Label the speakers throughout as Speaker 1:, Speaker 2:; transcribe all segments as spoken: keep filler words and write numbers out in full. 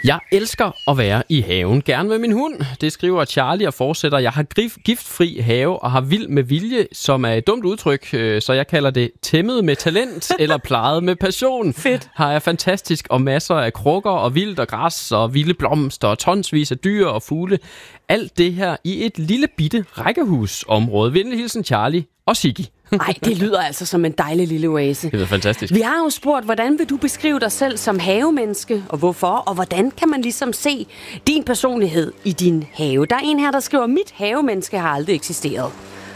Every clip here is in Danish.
Speaker 1: Jeg elsker at være i haven. Gerne med min hund. Det skriver Charlie og fortsætter. Jeg har giftfri have og har vild med vilje, som er et dumt udtryk, så jeg kalder det tæmmet med talent eller plejet med passion.
Speaker 2: Fedt.
Speaker 1: Har jeg fantastisk og masser af krukker og vildt og græs og vilde blomster og tonsvis af dyr og fugle. Alt det her i et lille bitte rækkehusområde. Venlig hilsen Charlie og Siggy.
Speaker 2: Nej, det lyder altså som en dejlig lille oase.
Speaker 1: Det er fantastisk.
Speaker 2: Vi har jo spurgt, hvordan vil du beskrive dig selv som havemenneske, og hvorfor, og hvordan kan man ligesom se din personlighed i din have? Der er en her, der skriver, mit havemenneske har aldrig eksisteret.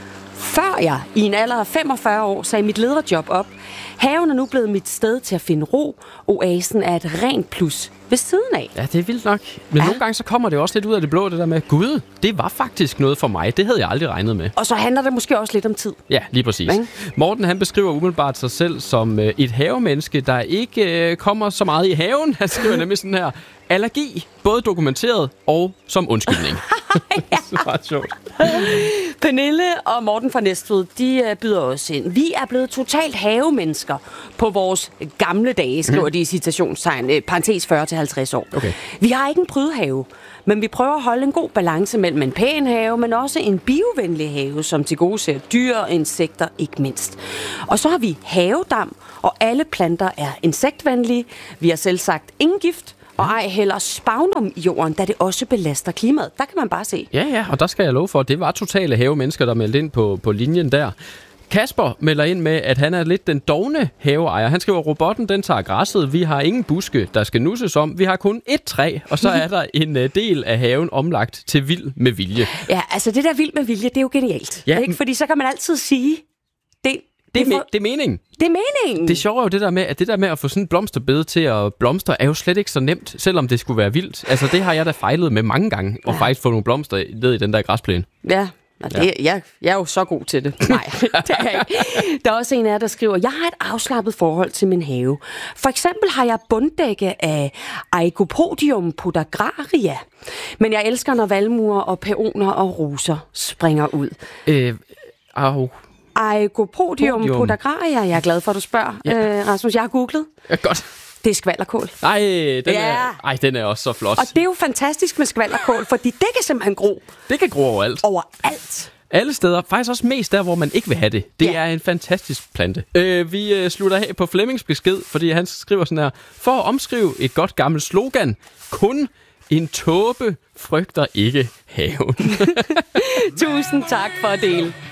Speaker 2: Før jeg i en alder af femogfyrre år sagde mit lederjob op, haven er nu blevet mit sted til at finde ro. Oasen er et rent plus ved siden af.
Speaker 1: Ja, det er vildt nok. Men ja. Nogle gange så kommer det også lidt ud af det blå, det der med, gud, det var faktisk noget for mig. Det havde jeg aldrig regnet med.
Speaker 2: Og så handler det måske også lidt om tid.
Speaker 1: Ja, lige præcis. Okay. Morten, han beskriver umiddelbart sig selv som øh, et havemenneske, der ikke øh, kommer så meget i haven. Han skriver nemlig sådan her, allergi, både dokumenteret og som undskyldning. Det er meget sjovt.
Speaker 2: Pernille og Morten fra Næstved, de uh, byder os ind. Vi er blevet totalt havemennesker på vores gamle dage, skriver mm. de i citationstegn, eh, parentes fyrre til halvtreds år.
Speaker 1: Okay.
Speaker 2: Vi har ikke en prydehave, men vi prøver at holde en god balance mellem en pæn have, men også en biovenlig have, som tilgodeser dyr og insekter ikke mindst. Og så har vi havedam, og alle planter er insektvenlige. Vi har selv sagt ingen gift, og ej heller spagnum i jorden, da det også belaster klimaet. Der kan man bare se.
Speaker 1: Ja, ja, og der skal jeg love for, at det var totale havemennesker, der meldte ind på, på linjen der. Kasper melder ind med, at han er lidt den dovne haveejer. Han skriver, robotten den tager græsset. Vi har ingen buske, der skal nusses om. Vi har kun ét træ, og så er der en del af haven omlagt til vild med vilje.
Speaker 2: Ja, altså det der vild med vilje, det er jo genialt.
Speaker 1: Ja.
Speaker 2: Ikke? Fordi så kan man altid sige, det,
Speaker 1: Det er,
Speaker 2: det, for...
Speaker 1: me- det er meningen.
Speaker 2: det er meningen.
Speaker 1: Det sjove er jo det der med, at det der med at få sådan en blomsterbed til at blomstre, er jo slet ikke så nemt, selvom det skulle være vildt. Altså det har jeg da fejlet med mange gange, og ja. faktisk få nogle blomster ned i den der græsplæne.
Speaker 2: Ja. Det, ja. jeg, jeg er jo så god til det. Nej, det er jeg ikke. Der er også en af jer, der skriver, jeg har et afslappet forhold til min have. For eksempel har jeg bunddække af Aegopodium podagraria. Men jeg elsker, når valmuer og peoner og roser springer ud.
Speaker 1: Øh, au.
Speaker 2: Aegopodium Podium. podagraria. Jeg er glad for, at du spørger, ja. øh, Rasmus. Jeg har googlet.
Speaker 1: Ja, godt.
Speaker 2: Det er skvalderkål.
Speaker 1: Ej, den,
Speaker 2: ja.
Speaker 1: er, ej, den er også så flot.
Speaker 2: Og det er jo fantastisk med skvalderkål, fordi det kan simpelthen gro.
Speaker 1: Det kan gro overalt.
Speaker 2: Overalt.
Speaker 1: Alle steder. Faktisk også mest der, hvor man ikke vil have det. Det
Speaker 2: ja.
Speaker 1: er en fantastisk plante. Øh, vi øh, slutter af på Flemmings besked, fordi han skriver sådan her. For at omskrive et godt gammelt slogan. Kun en tåbe frygter ikke haven.
Speaker 2: Tusind tak for at dele.